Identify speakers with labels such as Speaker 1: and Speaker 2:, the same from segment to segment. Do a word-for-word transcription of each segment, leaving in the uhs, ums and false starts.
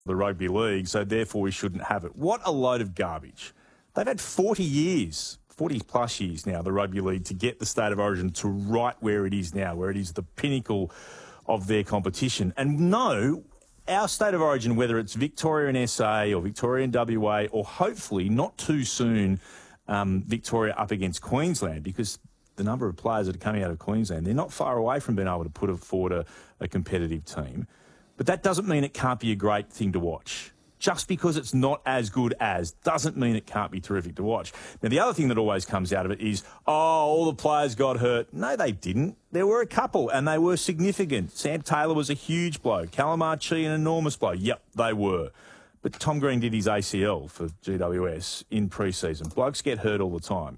Speaker 1: the rugby league, so therefore we shouldn't have it. What a load of garbage. They've had forty years, forty plus years now, the rugby league, to get the State of Origin to right where it is now, where it is the pinnacle of their competition. And no, our State of Origin, whether it's Victoria and S A or Victoria and W A, or hopefully not too soon um, Victoria up against Queensland, because the number of players that are coming out of Queensland, they're not far away from being able to put forward a, a competitive team. But that doesn't mean it can't be a great thing to watch. Just because it's not as good as doesn't mean it can't be terrific to watch. Now, the other thing that always comes out of it is, oh, all the players got hurt. No, they didn't. There were a couple, and they were significant. Sam Taylor was a huge blow. Callum Archie, an enormous blow. Yep, they were. But Tom Green did his A C L for G W S in pre-season. Blokes get hurt all the time.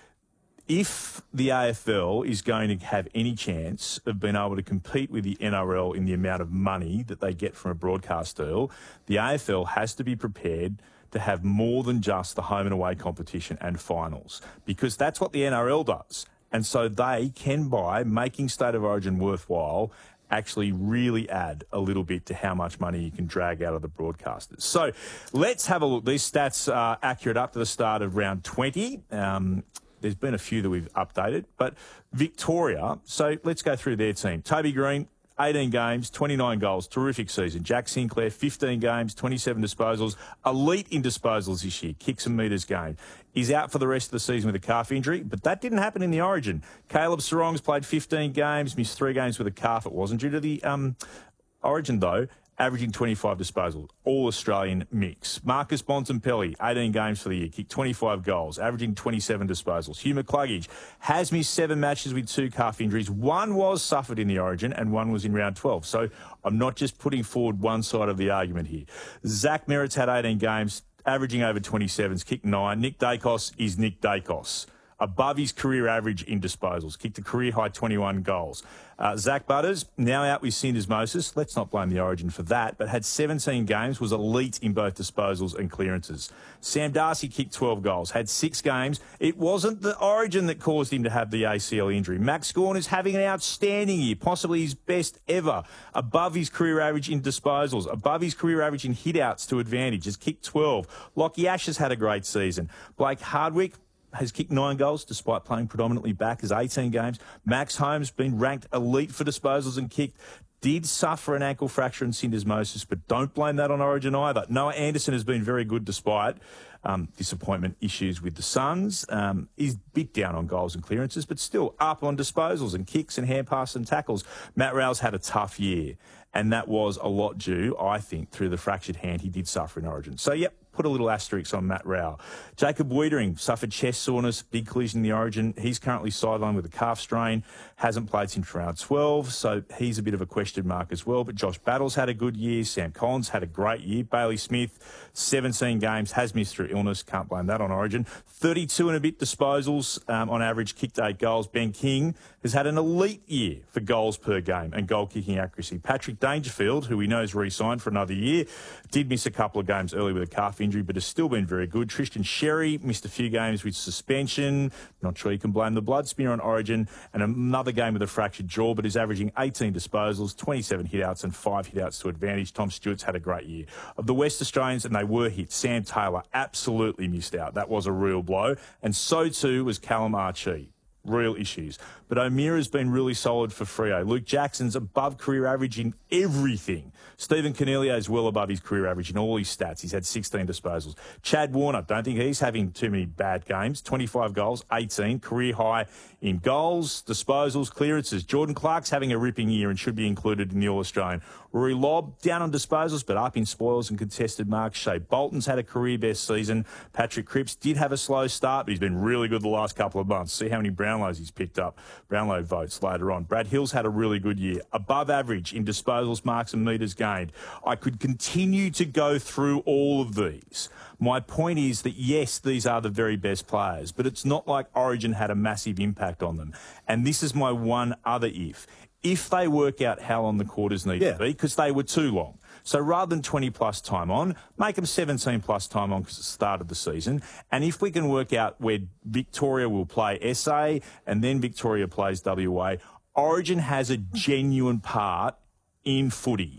Speaker 1: If the A F L is going to have any chance of being able to compete with the N R L in the amount of money that they get from a broadcast deal, the A F L has to be prepared to have more than just the home and away competition and finals, because that's what the N R L does. And so they can, by making State of Origin worthwhile, actually really add a little bit to how much money you can drag out of the broadcasters. So let's have a look. These stats are accurate up to the start of round twenty. Um, There's been a few that we've updated, but Victoria, so let's go through their team. Toby Green, eighteen games, twenty-nine goals, terrific season. Jack Sinclair, fifteen games, twenty-seven disposals, elite in disposals this year, kicks and metres gained. He's out for the rest of the season with a calf injury, but that didn't happen in the Origin. Caleb Sarong's played fifteen games, missed three games with a calf. It wasn't due to the um, Origin, though. Averaging twenty-five disposals, all-Australian mix. Marcus Bontempelli, eighteen games for the year, kicked twenty-five goals, averaging twenty-seven disposals. Hugh McCluggage has missed seven matches with two calf injuries. One was suffered in the Origin and one was in round twelve. So I'm not just putting forward one side of the argument here. Zach Merritt's had eighteen games, averaging over twenty-sevens, kicked nine. Nick Dacos is Nick Dacos, above his career average in disposals, kicked a career-high twenty-one goals. Uh, Zach Butters, now out with syndesmosis. Let's not blame the Origin for that, but had seventeen games, was elite in both disposals and clearances. Sam Darcy kicked twelve goals, had six games. It wasn't the Origin that caused him to have the A C L injury. Max Gawn is having an outstanding year, possibly his best ever, above his career average in disposals, above his career average in hit-outs to advantage, has kicked twelve. Lockie Ash has had a great season. Blake Hardwick has kicked nine goals despite playing predominantly back as eighteen games. Max Holmes been ranked elite for disposals and kicked. Did suffer an ankle fracture and syndesmosis, but don't blame that on Origin either. Noah Anderson has been very good despite um, disappointment issues with the Suns. Um, he's bit down on goals and clearances, but still up on disposals and kicks and hand passes and tackles. Matt Rowell's had a tough year, and that was a lot due, I think, through the fractured hand he did suffer in Origin. So, yep, put a little asterisk on Matt Rowell. Jacob Wiedering suffered chest soreness, big collision in the Origin. He's currently sidelined with a calf strain, hasn't played since round twelve, so he's a bit of a question mark as well. But Josh Battles had a good year. Sam Collins had a great year. Bailey Smith, seventeen games, has missed through illness. Can't blame that on Origin. thirty-two and a bit disposals um, on average, kicked eight goals. Ben King has had an elite year for goals per game and goal-kicking accuracy. Patrick Dangerfield, who we know is re-signed for another year, did miss a couple of games early with a calf injury, but has still been very good. Tristan Sherry missed a few games with suspension. Not sure you can blame the blood smear on Origin. And another game with a fractured jaw, but is averaging eighteen disposals, twenty-seven hit-outs and five hit-outs to advantage. Tom Stewart's had a great year. Of the West Australians, and they were hit, Sam Taylor absolutely missed out. That was a real blow. And so too was Callum Archie. Real issues. But O'Meara's been really solid for Freo. Luke Jackson's above career average in everything. Stephen Cornelio's well above his career average in all his stats. He's had sixteen disposals. Chad Warner, don't think he's having too many bad games. twenty-five goals, eighteen, career high in goals, disposals, clearances. Jordan Clark's having a ripping year and should be included in the All-Australian. Rory Lobb, down on disposals, but up in spoils and contested marks. Shea Bolton's had a career best season. Patrick Cripps did have a slow start, but he's been really good the last couple of months. See how many Brownlows he's picked up. Brownlow votes later on. Brad Hill's had a really good year. Above average in disposals, marks and metres gained. I could continue to go through all of these. My point is that, yes, these are the very best players, but it's not like Origin had a massive impact on them. And this is my one other if. If they work out how long the quarters need yeah. to be, because they were too long. So rather than twenty plus time on, make them seventeen plus time on because it's the start of the season. And if we can work out where Victoria will play S A and then Victoria plays W A, Origin has a genuine part in footy.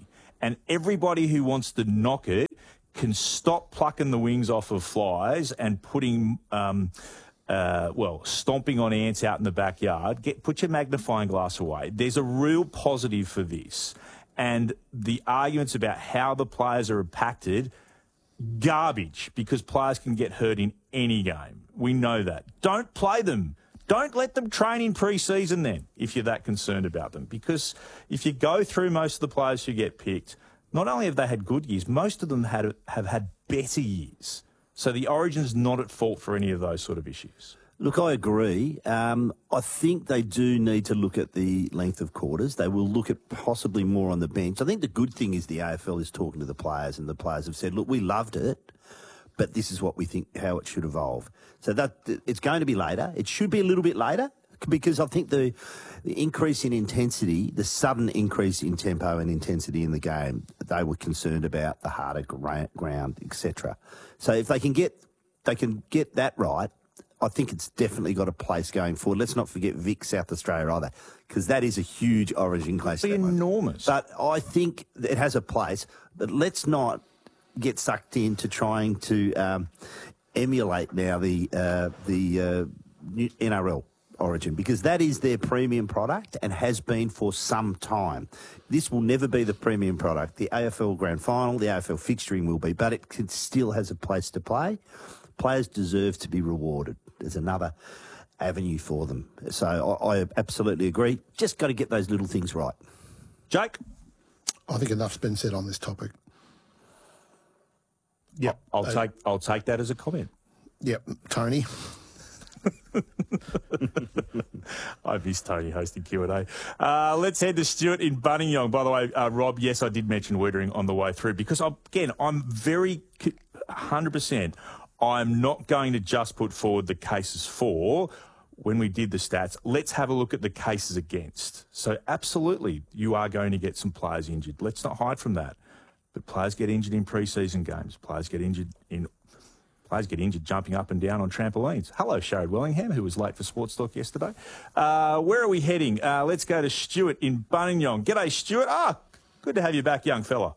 Speaker 1: And everybody who wants to knock it can stop plucking the wings off of flies and putting, um, uh, well, stomping on ants out in the backyard. Get Put your magnifying glass away. There's a real positive for this. And the arguments about how the players are impacted, garbage, because players can get hurt in any game. We know that. Don't play them. Don't let them train in pre-season then, if you're that concerned about them. Because if you go through most of the players who get picked, not only have they had good years, most of them had, have had better years. So the Origin's not at fault for any of those sort of issues.
Speaker 2: Look, I agree. Um, I think they do need to look at the length of quarters. They will look at possibly more on the bench. I think the good thing is the A F L is talking to the players, and the players have said, look, we loved it, but this is what we think how it should evolve. So that it's going to be later. It should be a little bit later because I think the, the increase in intensity, the sudden increase in tempo and intensity in the game, they were concerned about the harder gra- ground, et cetera. So if they can get they can get that right, I think it's definitely got a place going forward. Let's not forget Vic, South Australia either, because that is a huge Origin class.
Speaker 1: It's enormous.
Speaker 2: But I think it has a place. But let's not get sucked into trying to um, emulate now the uh, the uh, N R L Origin, because that is their premium product and has been for some time. This will never be the premium product. The A F L Grand Final, the A F L fixturing will be, but it can, still has a place to play. Players deserve to be rewarded. There's another avenue for them. So I, I absolutely agree. Just got to get those little things right.
Speaker 1: Jake?
Speaker 3: I think enough's been said on this topic. Yep.
Speaker 1: I'll
Speaker 3: uh,
Speaker 1: take I'll take that as a comment.
Speaker 3: Yep, Tony.
Speaker 1: I miss Tony hosting Q and A. Uh, let's head to Stuart in Buninyong. By the way, uh, Rob, yes, I did mention Weitering on the way through because, I'm, again, I'm very one hundred percent I'm not going to just put forward the cases for when we did the stats. Let's have a look at the cases against. So, absolutely, you are going to get some players injured. Let's not hide from that. But players get injured in pre-season games. Players get injured in players get injured jumping up and down on trampolines. Hello, Sharad Wellingham, who was late for Sports Talk yesterday. Uh, where are we heading? Uh, let's go to Stuart in Buninyong. G'day, Stuart. Ah, good to have you back, young fella.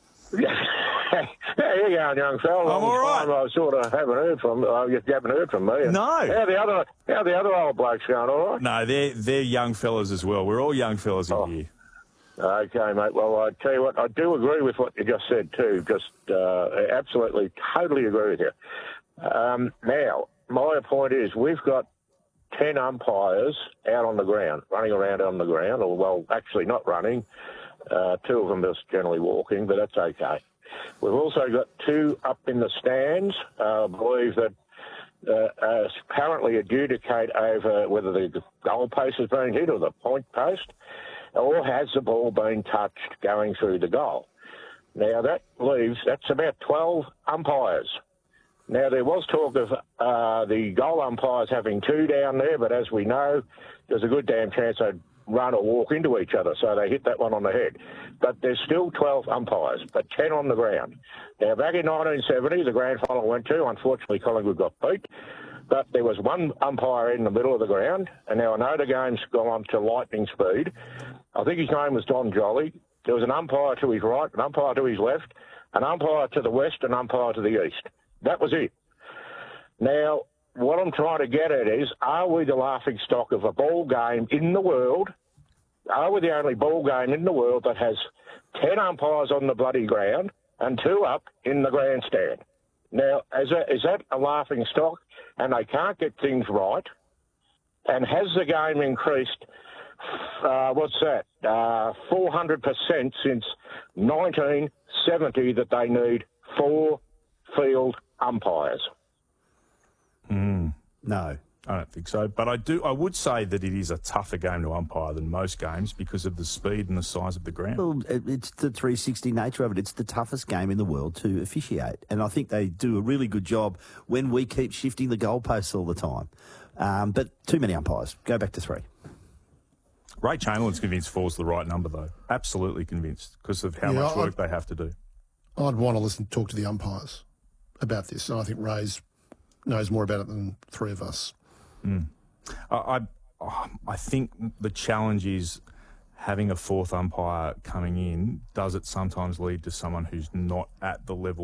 Speaker 4: Hey, how you going, young fella?
Speaker 1: I'm all right.
Speaker 4: I sort of haven't heard from. Uh, you haven't heard from me. And
Speaker 1: No.
Speaker 4: How the other? How the other old blokes going? All right.
Speaker 1: No, they're they're young fellas as well. We're all young fellas in
Speaker 4: Oh.
Speaker 1: here.
Speaker 4: Okay, mate. Well, I tell you what, I do agree with what you just said too. Just uh, absolutely, totally agree with you. Um, now, my point is, we've got ten umpires out on the ground, running around on the ground, or well, actually not running. Uh, two of them just generally walking, but that's okay. We've also got two up in the stands. Uh, I believe that uh, uh, apparently adjudicate over whether the goal post has been hit or the point post, or has the ball been touched going through the goal. Now, that leaves, that's about twelve umpires. Now, there was talk of uh, the goal umpires having two down there, but as we know, there's a good damn chance they'd run or walk into each other, so they hit that one on the head. But there's still twelve umpires, but ten on the ground. Now, back in nineteen seventy, the grand final went to, unfortunately, Collingwood got beat, but there was one umpire in the middle of the ground, and now I know the game's gone to lightning speed. I think his name was Don Jolly. There was an umpire to his right, an umpire to his left, an umpire to the west, an umpire to the east. That was it. Now, what I'm trying to get at is, are we the laughing stock of a ball game in the world? Are we the only ball game in the world that has ten umpires on the bloody ground and two up in the grandstand? Now, is that, is that a laughing stock and they can't get things right? And has the game increased, uh, what's that, uh, four hundred percent since nineteen seventy that they need four field umpires?
Speaker 1: Mm.
Speaker 2: No.
Speaker 1: I don't think so. But I do. I would say that it is a tougher game to umpire than most games because of the speed and the size of the ground.
Speaker 2: Well, it's the three sixty nature of it. It's the toughest game in the world to officiate. And I think they do a really good job when we keep shifting the goalposts all the time. Um, but too many umpires. Go back to three.
Speaker 1: Ray Chamberlain's convinced four's the right number, though. Absolutely convinced because of how
Speaker 3: Yeah,
Speaker 1: much work
Speaker 3: I'd,
Speaker 1: they have to do.
Speaker 3: I'd want to listen, talk to the umpires about this, and I think Ray's knows more about it than three of us.
Speaker 1: Mm. I, I I think the challenge is having a fourth umpire coming in, does it sometimes lead to someone who's not at the level